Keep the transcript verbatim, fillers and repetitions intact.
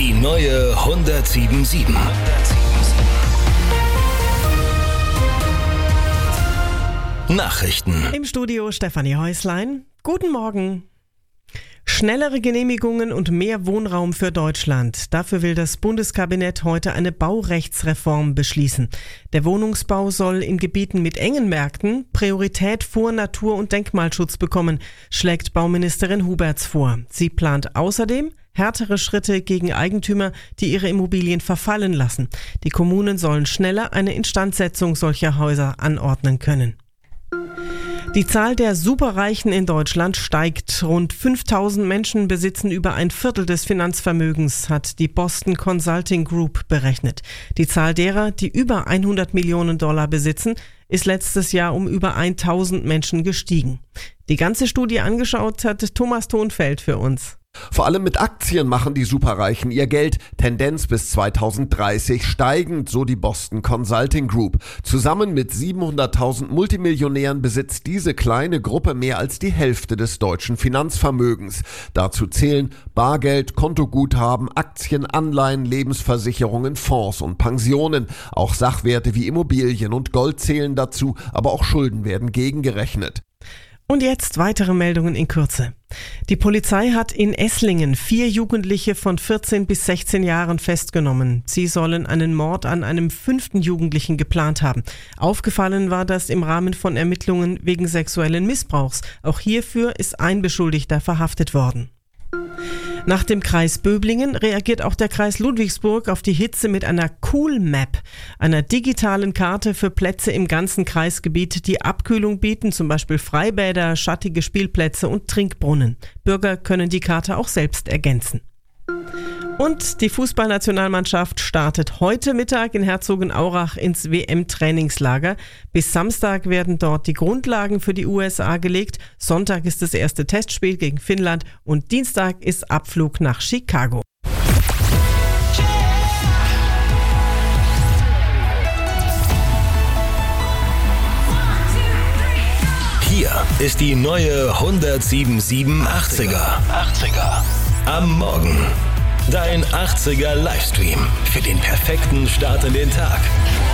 Die neue hundertsieben sieben. Nachrichten. Im Studio Stefanie Häuslein. Guten Morgen. Schnellere Genehmigungen und mehr Wohnraum für Deutschland. Dafür will das Bundeskabinett heute eine Baurechtsreform beschließen. Der Wohnungsbau soll in Gebieten mit engen Märkten Priorität vor Natur- und Denkmalschutz bekommen, schlägt Bauministerin Huberts vor. Sie plant außerdem härtere Schritte gegen Eigentümer, die ihre Immobilien verfallen lassen. Die Kommunen sollen schneller eine Instandsetzung solcher Häuser anordnen können. Die Zahl der Superreichen in Deutschland steigt. Rund fünftausend Menschen besitzen über ein Viertel des Finanzvermögens, hat die Boston Consulting Group berechnet. Die Zahl derer, die über hundert Millionen Dollar besitzen, ist letztes Jahr um über tausend Menschen gestiegen. Die ganze Studie angeschaut hat Thomas Thonfeld für uns. Vor allem mit Aktien machen die Superreichen ihr Geld. Tendenz bis zweitausenddreißig steigend, so die Boston Consulting Group. Zusammen mit siebenhunderttausend Multimillionären besitzt diese kleine Gruppe mehr als die Hälfte des deutschen Finanzvermögens. Dazu zählen Bargeld, Kontoguthaben, Aktien, Anleihen, Lebensversicherungen, Fonds und Pensionen. Auch Sachwerte wie Immobilien und Gold zählen dazu, aber auch Schulden werden gegengerechnet. Und jetzt weitere Meldungen in Kürze. Die Polizei hat in Esslingen vier Jugendliche von vierzehn bis sechzehn Jahren festgenommen. Sie sollen einen Mord an einem fünften Jugendlichen geplant haben. Aufgefallen war das im Rahmen von Ermittlungen wegen sexuellen Missbrauchs. Auch hierfür ist ein Beschuldigter verhaftet worden. Nach dem Kreis Böblingen reagiert auch der Kreis Ludwigsburg auf die Hitze mit einer Cool Map, einer digitalen Karte für Plätze im ganzen Kreisgebiet, die Abkühlung bieten, zum Beispiel Freibäder, schattige Spielplätze und Trinkbrunnen. Bürger können die Karte auch selbst ergänzen. Und die Fußballnationalmannschaft startet heute Mittag in Herzogenaurach ins W M-Trainingslager. Bis Samstag werden dort die Grundlagen für die U S A gelegt. Sonntag ist das erste Testspiel gegen Finnland und Dienstag ist Abflug nach Chicago. Hier ist die neue hundertsieben sieben achtziger. Am Morgen. Dein achtziger Livestream für den perfekten Start in den Tag.